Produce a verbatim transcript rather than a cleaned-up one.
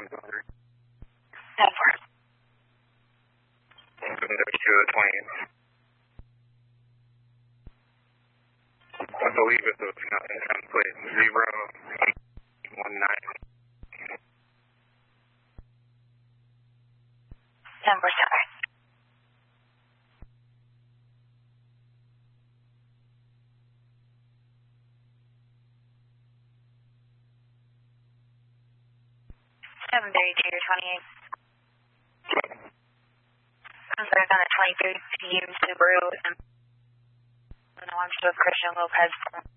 ten four. seven thirty-two twenty-eight. I believe it's a template zero one nine. ten four seven. seven thirty-two twenty-eight. I'm sorry, on the twenty-three P U Subaru and I want to Christian Lopez.